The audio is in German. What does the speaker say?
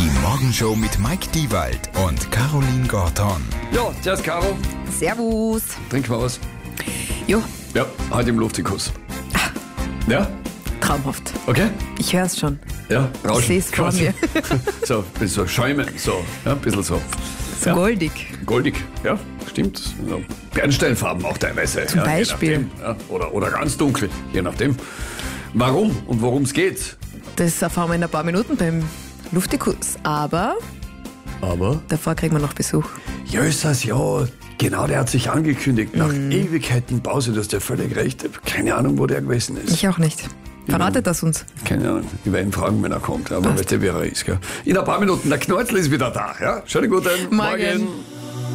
Die Morgenshow mit Mike Diewald und Caroline Gorton. Ja, zuerst Caro, Servus. trink mal was. Jo, Ja, heute im Luftikus. Ja, traumhaft. okay. Ich höre es schon. Ja, rauschen. Ich sehe es vor quasi. mir. So, ein bisschen so schäumen, so, ja, ein bisschen so. So goldig. Goldig, ja, stimmt. So. Bernsteinfarben auch teilweise. Zum Beispiel. Je nachdem, ja. Oder ganz dunkel, je nachdem. Warum und worum es geht. Das erfahren wir in ein paar Minuten beim Luftikus. Aber davor kriegen wir noch Besuch. Jösses, ja, genau, der hat sich angekündigt. Nach Ewigkeiten Pause, du hast ja völlig recht. Ich hab keine Ahnung, wo der gewesen ist. Ich auch nicht. Verratet das uns? Keine Ahnung, ich werde ihn fragen, wenn er kommt. Aber weißt du, wer er ist. Gell? In ein paar Minuten, der Kneuzl ist wieder da. Ja? Schönen guten Morgen.